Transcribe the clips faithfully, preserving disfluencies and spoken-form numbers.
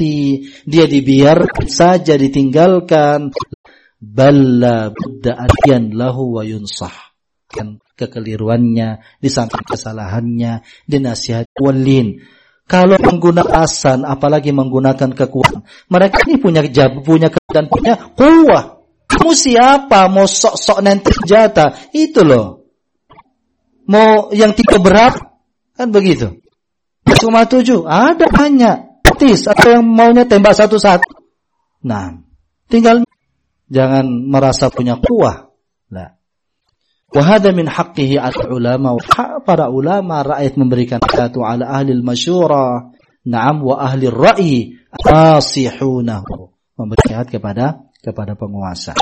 dia dibiarkan saja, ditinggalkan. Balla budda adiyan lahu wa yunsah. Kan kekeliruannya, di samping kesalahannya, dinasihati walin. Kalau menggunakan asan, apalagi menggunakan kekuatan, mereka ini punya jab, punya dan punya kuwah. Kamu siapa? Mau sok-sok nanti senjata? Itu loh. Mau yang tipe berapa? Kan begitu. Cuma tujuh. Ada banyak. Tis, atau yang maunya tembak satu-satu. Nah, tinggal jangan merasa punya kuwah. Nah. Wahada min haqqihi al-ulama. Hak para ulama, rakyat memberikan satu ala ahli al-masyurah. Naam wa ahli ar-ra'yi. Nasihunahu. Memberikan kepada kepada penguasa.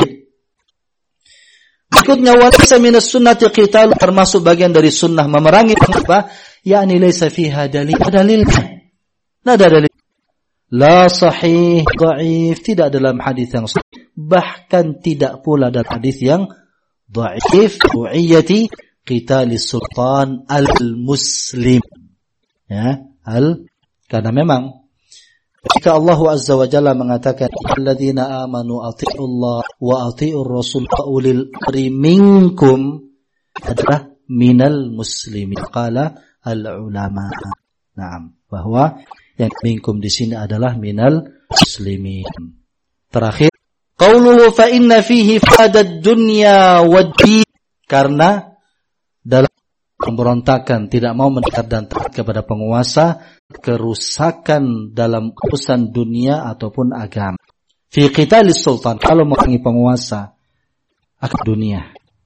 Berikutnya walaysa minas sunnati qital, termasuk bagian dari sunnah memerangi apa? Yakni laysa fiha dalil. Dalil. Tidak ada dalil. La sahih, dhaif, tidak dalam hadis yang sahih. Bahkan tidak pula dalam hadis yang dhaif. Ru'iyati qitalis sultan al-muslim. Ya, al karena memang ketika Allah Azza wa Jalla mengatakan alladzina amanu atiiullah wa atiiur rasul ulil amri minkum adalah minal muslimin qala al ulama. Naam, bahwa yang minkum di sini adalah minal muslimin. Terakhir qauluhu fa inna fihi fadad dunya wad-din, karena dalam pemberontakan tidak mau mendekat dan taat kepada penguasa, kerusakan dalam urusan dunia ataupun agama. Fi qitalis sultan, kalau memerangi penguasa akan dunia,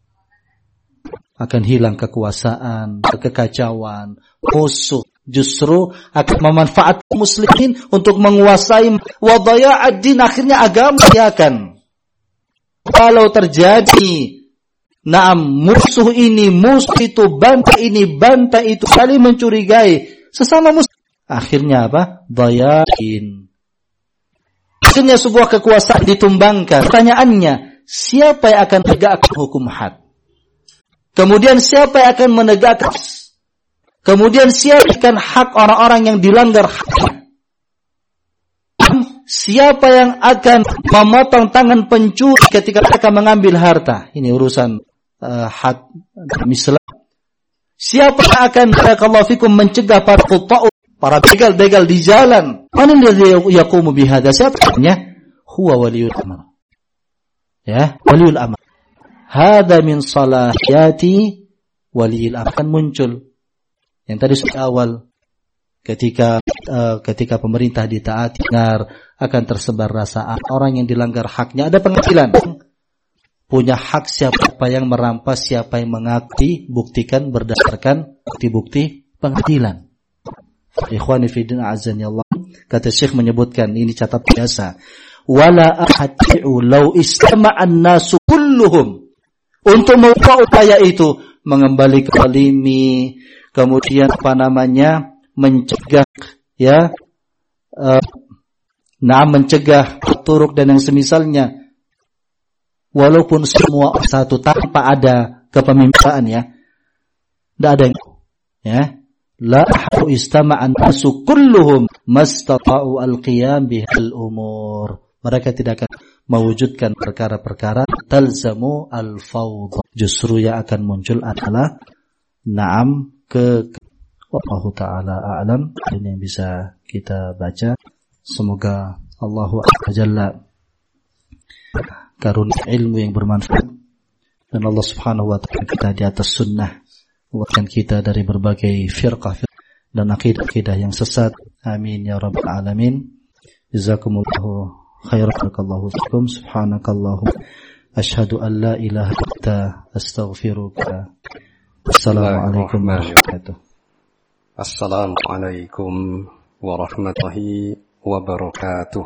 akan hilang kekuasaan, kekacauan, musuh justru akan memanfaatkan muslimin untuk menguasai wa dhaya'ad din, akhirnya agama akan. Kalau terjadi naam musuh ini, musuh itu, bantah ini, bantah itu, saling mencurigai sesama musuh, akhirnya apa? Dhayain. Akhirnya sebuah kekuasaan ditumbangkan. Pertanyaannya, siapa yang akan tegakkan hukum had? Kemudian siapa yang akan menegakkan? Kemudian siapa yang hak orang-orang yang dilanggar haknya? Siapa yang akan memotong tangan pencuri ketika mereka mengambil harta? Ini urusan uh, had Islam. Siapa yang akan barakallahu fikum mencegah para quta'u, para begal-begal di jalan? Man alladhi yaqumu bihadza? Siapanya? Huwa waliyul amr. Ya, waliyul amr. Hada min salahiyati waliyul amr. Akan muncul yang tadi sudah awal, ketika uh, ketika pemerintah ditaati, dengar akan tersebar rasa orang yang dilanggar haknya, ada pengadilan. Punya hak siapa yang merampas, siapa yang mengakui, buktikan berdasarkan bukti-bukti pengadilan. Ikhwani fi din azani Allah, kata Syekh menyebutkan, ini catat biasa. Wala ahati'u law istama'an nasu kulluhum, untuk membuat upaya itu mengembali ke zalimi, kemudian apa namanya mencegah ya uh, nah mencegah turuk dan yang semisalnya, walaupun semua satu tanpa ada kepemimpinan ya, tidak ada yang ya la haru istama'an nasu kulluhum mastata'u al-qiyam bihal umur, mereka tidak akan mewujudkan perkara-perkara talzamu al-fawdha, justru yang akan muncul adalah na'am ke wallahu ta'ala a'lam. Ini yang bisa kita baca. Semoga Allah Azza Jalla karunia ilmu yang bermanfaat, dan Allah Subhanahu wa ta'ala kita di atas sunnah, bukan kita dari berbagai firqah dan akidah-akidah yang sesat. Amin ya rabbal alamin. Jazakumullahu khairan, barakallahu fikum. Subhanakallahu asyhadu an la ilaha illa anta astaghfiruka. Assalamualaikum warahmatullahi wabarakatuh. Assalamualaikum warahmatullahi wabarakatuh.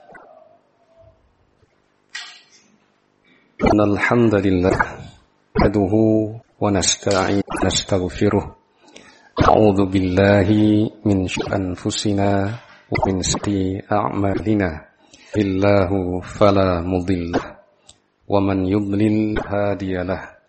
Alhamdulillah, naduhu wa nasta'in nastaghfiruh. A'udzu billahi min syarri anfusina wa min sayyiati a'malina. Illahu fala mudilla wa man yudlil hadiyalah.